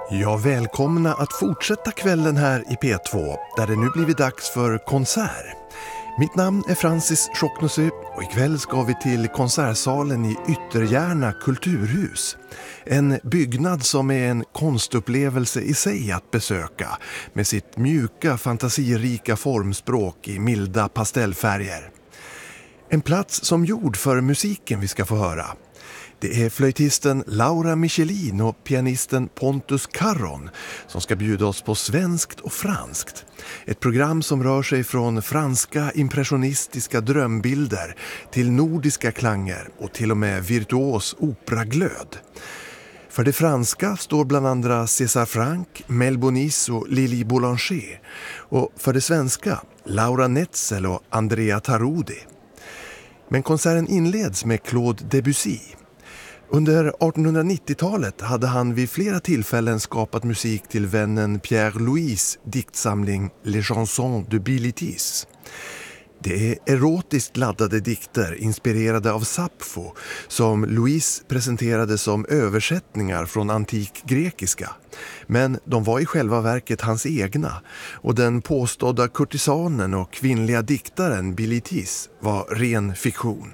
Ja, välkomna att fortsätta kvällen här i P2 där det nu blivit dags för konsert. Mitt namn är Francis Tjocknosy och ikväll ska vi till konsertsalen i Ytterjärna kulturhus. En byggnad som är en konstupplevelse i sig att besöka med sitt mjuka, fantasirika formspråk i milda pastellfärger. En plats som gjord för musiken vi ska få höra. Det är flöjtisten Laura Michelin och pianisten Pontus Carron som ska bjuda oss på svenskt och franskt. Ett program som rör sig från franska impressionistiska drömbilder till nordiska klanger och till och med virtuos operaglöd. För det franska står bland andra César Franck, Mel Bonis och Lili Boulanger. Och för det svenska Laura Netzel och Andrea Tarodi. Men konserten inleds med Claude Debussy. Under 1890-talet hade han vid flera tillfällen skapat musik till vännen Pierre Louis diktsamling Les Chansons de Bilitis. Det är erotiskt laddade dikter inspirerade av Sappho som Louis presenterade som översättningar från antik grekiska. Men de var i själva verket hans egna och den påstådda kurtisanen och kvinnliga diktaren Bilitis var ren fiktion.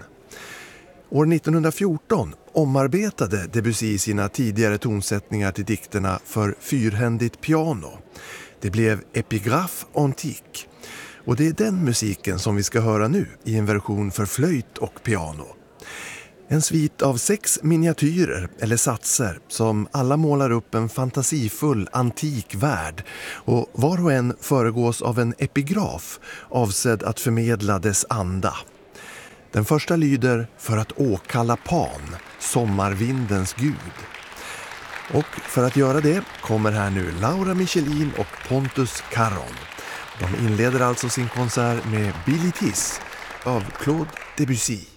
År 1914 omarbetade Debussy sina tidigare tonsättningar till dikterna för fyrhändigt piano. Det blev Epigraphe Antique. Och det är den musiken som vi ska höra nu i en version för flöjt och piano. En svit av 6 miniatyrer eller satser som alla målar upp en fantasifull antik värld och var och en föregås av en epigraf avsedd att förmedla dess anda. Den första lyder för att åkalla Pan, sommarvindens gud. Och för att göra det kommer här nu Laura Michelin och Pontus Carron. De inleder alltså sin konsert med Bilitis av Claude Debussy.